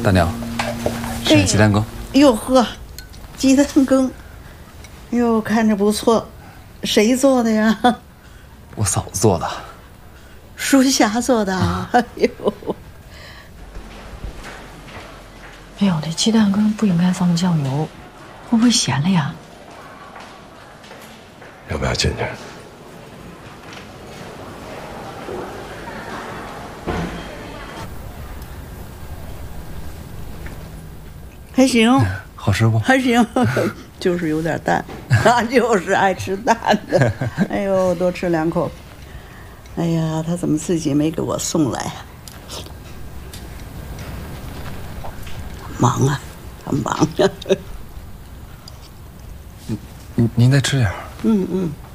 大娘，吃鸡蛋羹。 哟呵，鸡蛋羹，哟，看着不错，谁做的呀？ 我嫂子做的。 淑霞做的。哎呦， 哎呦，这鸡蛋羹不应该放酱油，会不会咸了呀？ 要不要进去？ 还行， 好吃不？ 还行，就是有点淡，他就是爱吃淡的。哎呦，多吃2口。哎呀，他怎么自己没给我送来呀？忙啊，他忙啊。 您再吃点。 嗯。